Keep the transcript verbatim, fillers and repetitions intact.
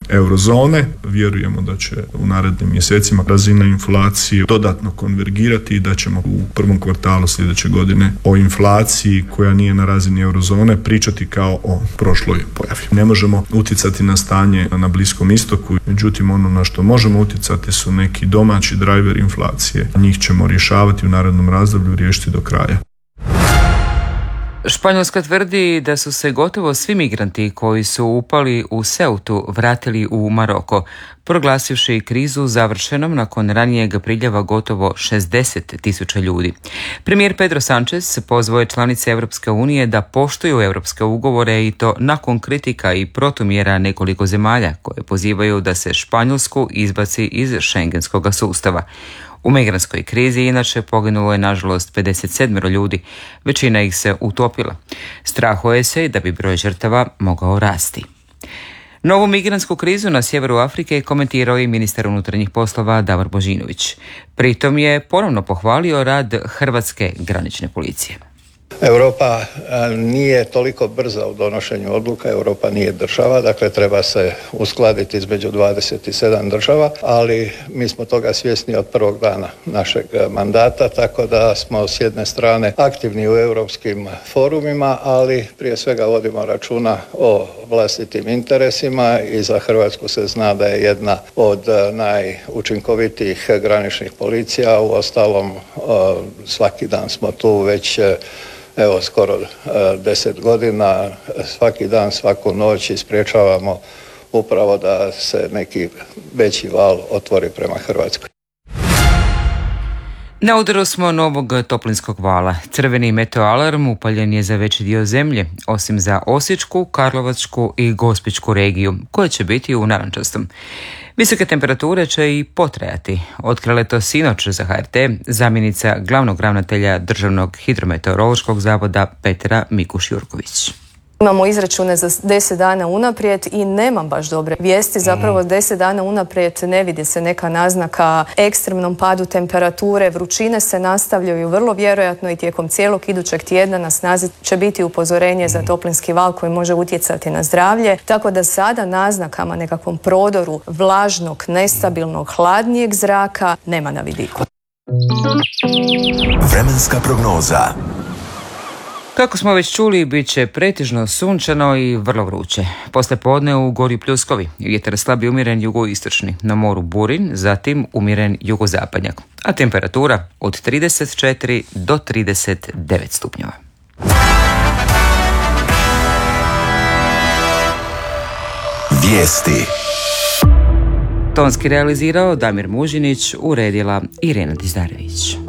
eurozone. Vjerujemo da će u narednim mjesecima razina inflacije dodatno konvergirati i da ćemo u prvom kvartalu sljedeće godine o inflaciji koja nije na razini eurozone pričati kao o prošloj pojavi. Ne možemo utjecati na stanje na Bliskom istoku, međutim ono na što možemo utjecati su neki domaći driver inflacije. Njih ćemo rješavati u narednom razdoblju, riješiti do kraja. Španjolska tvrdi da su se gotovo svi migranti koji su upali u Ceutu vratili u Maroko, proglasivši krizu završenom nakon ranijeg priljeva gotovo šezdeset tisuća ljudi. Premijer Pedro Sánchez pozvao je članice Europske unije da poštuju europske ugovore i to nakon kritika i protumjera nekoliko zemalja koje pozivaju da se Španjolsku izbaci iz šengenskog sustava. U migrantskoj krizi inače poginulo je nažalost pedeset sedam ljudi, većina ih se utopila. Strahuje se da bi broj žrtava mogao rasti. Novu migrantsku krizu na sjeveru Afrike komentirao i ministar unutarnjih poslova Davor Božinović. Pritom je ponovno pohvalio rad hrvatske granične policije. Europa nije toliko brza u donošenju odluka, Europa nije država, dakle treba se uskladiti između dvadeset sedam država, ali mi smo toga svjesni od prvog dana našeg mandata, tako da smo s jedne strane aktivni u europskim forumima, ali prije svega vodimo računa o vlastitim interesima i za Hrvatsku se zna da je jedna od najučinkovitijih graničnih policija, uostalom svaki dan smo tu već evo skoro deset godina, svaki dan, svaku noć isprječavamo upravo da se neki veći val otvori prema Hrvatskoj. Na udaru smo novog toplinskog vala. Crveni meteoalarm upaljen je za veći dio zemlje, osim za Osječku, Karlovačku i Gospićku regiju, koje će biti u narančastom. Visoke temperature će i potrajati. Otkrila je to sinoć za H R T zamjenica glavnog ravnatelja Državnog hidrometeorološkog zavoda Petra Mikuš-Jurković. Imamo izračune za deset dana unaprijed i nemam baš dobre vijesti. Zapravo deset dana unaprijed ne vidi se neka naznaka ekstremnom padu temperature. Vrućine se nastavljaju vrlo vjerojatno i tijekom cijelog idućeg tjedna na snazi će biti upozorenje za toplinski val koji može utjecati na zdravlje. Tako da sada naznakama nekakvom prodoru vlažnog, nestabilnog, hladnijeg zraka nema na vidiku. Vremenska prognoza. Kako smo već čuli, bit će pretežno sunčano i vrlo vruće. Poslije podne u gori pljuskovi, vjetar slabi umjeren jugoistočni, na moru burin, zatim umjeren jugozapadnjak, a temperatura od trideset četiri do trideset devet stupnjeva. Vijesti. Tonski realizirao Damir Mužinić, uredila Irena Dizdarević.